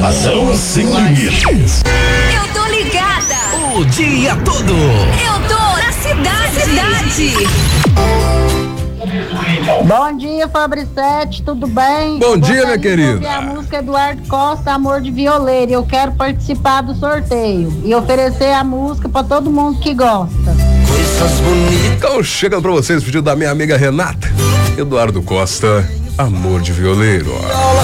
Programação sem limites. Eu tô ligada. O dia todo. Eu tô na cidade. Bom dia, Fabricete, tudo bem? Bom dia, minha querida. A música Eduardo Costa, Amor de Violeiro. Eu quero participar do sorteio e oferecer a música pra todo mundo que gosta. Coisas bonitas. Então, chegando pra vocês, pedido da minha amiga Renata. Eduardo Costa, Amor de Violeiro.